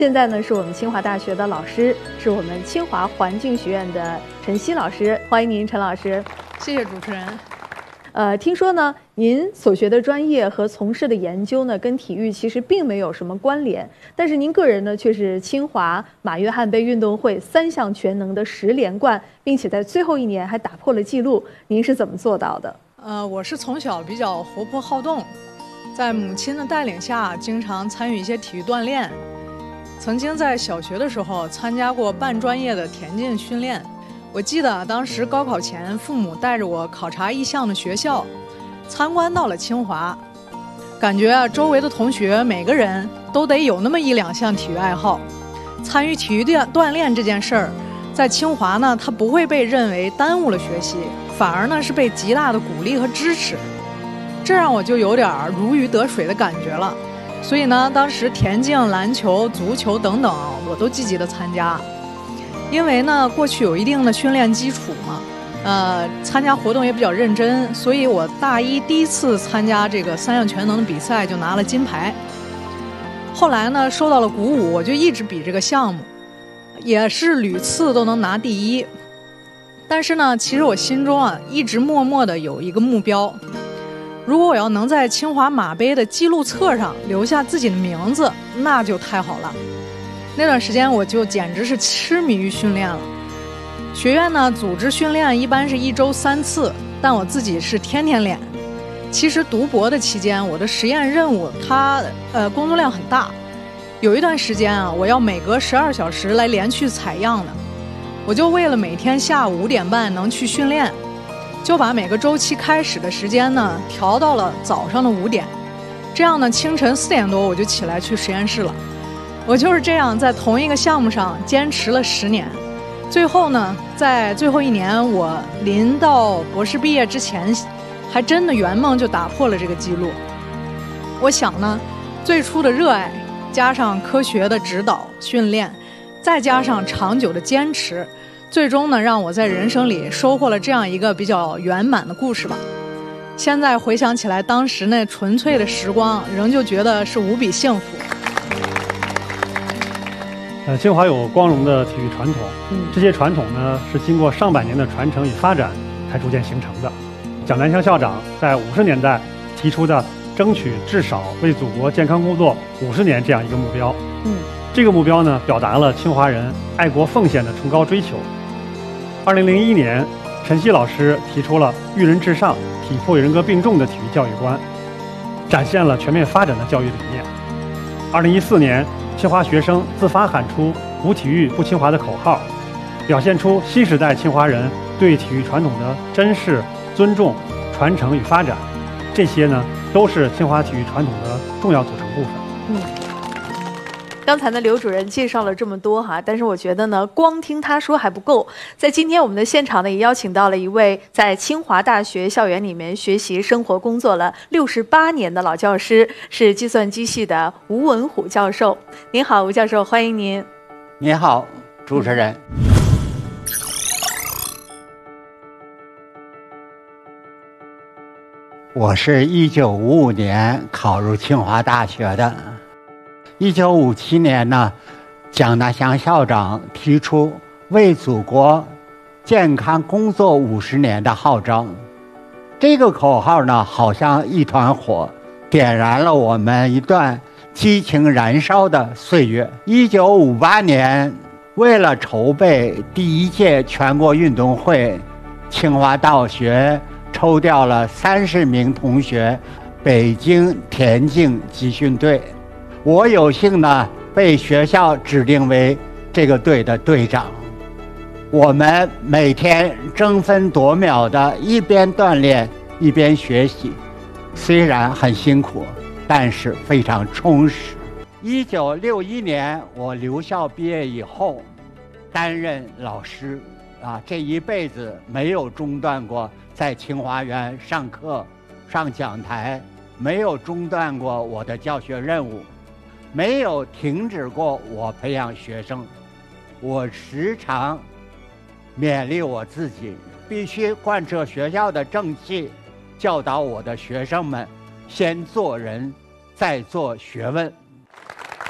现在呢，是我们清华大学的老师，是我们清华环境学院的陈曦老师，欢迎您，陈老师。 谢谢主持人。 听说呢，您所学的专业和从事的研究呢，跟体育其实并没有什么关联，但是您个人呢，却是清华马约翰杯运动会3项全能的10连冠，并且在最后一年还打破了纪录。您是怎么做到的？ 我是从小比较活泼好动，在母亲的带领下，经常参与一些体育锻炼。曾经在小学的时候参加过半专业的田径训练。我记得当时高考前，父母带着我考察意向的学校，参观到了清华，感觉周围的同学每个人都得有那么1、2项体育爱好。参与体育锻炼这件事儿，在清华呢，它不会被认为耽误了学习，反而呢是被极大的鼓励和支持，这让我就有点如鱼得水的感觉了。所以呢，当时田径、篮球、足球等等，我都积极的参加。因为呢，过去有一定的训练基础嘛，参加活动也比较认真，所以我大一第一次参加这个3项全能的比赛就拿了金牌。后来呢，受到了鼓舞，我就一直比这个项目，也是屡次都能拿第1。但是呢，其实我心中一直默默的有一个目标。如果我要能在清华马杯的记录册上留下自己的名字，那就太好了。那段时间我就简直是痴迷于训练了。学院呢组织训练一般是1周3次，但我自己是天天练。其实读博的期间，我的实验任务它工作量很大，有一段时间我要每隔12小时来连续采样的。我就为了每天下午5点半能去训练，就把每个周期开始的时间呢调到了早上的5点，这样呢清晨4点多我就起来去实验室了。我就是这样在同一个项目上坚持了10年，最后呢，在最后1年，我临到博士毕业之前，还真的圆梦就打破了这个记录。我想呢，最初的热爱加上科学的指导训练，再加上长久的坚持，最终呢，让我在人生里收获了这样一个比较圆满的故事吧。现在回想起来，当时那纯粹的时光，仍旧觉得是无比幸福。 清华有光荣的体育传统，这些传统呢是经过上百年的传承与发展才逐渐形成的。蒋南翔校长在50年代提出的争取至少为祖国健康工作50年这样一个目标，这个目标呢表达了清华人爱国奉献的崇高追求。2001年，陈曦老师提出了育人至上、体魄与人格并重的体育教育观，展现了全面发展的教育理念。2014年，清华学生自发喊出“无体育不清华”的口号，表现出新时代清华人对体育传统的珍视、尊重、传承与发展。这些呢，都是清华体育传统的重要组成部分。 刚才呢，刘主任介绍了这么多哈，但是我觉得呢，光听他说还不够。在今天我们的现场呢，也邀请到了一位在清华大学校园里面学习、生活、工作了68年的老教师，是计算机系的吴文虎教授。您好，吴教授，欢迎您。 你好，主持人。我是1955年考入清华大学的。1957年呢，蒋大翔校长提出为祖国健康工作50年的号召。这个口号呢，好像一团火，点燃了我们一段激情燃烧的岁月。1958年，为了筹备第1届全国运动会，清华大学抽调了30名同学北京田径集训队。我有幸呢被学校指定为这个队的队长。我们每天争分夺秒的一边锻炼一边学习，虽然很辛苦，但是非常充实。1961年我留校毕业以后，担任老师这一辈子没有中断过在清华园上课、上讲台，没有中断过我的教学任务，没有停止过我培养学生。我时常勉励我自己，必须贯彻学校的正气，教导我的学生们先做人，再做学问。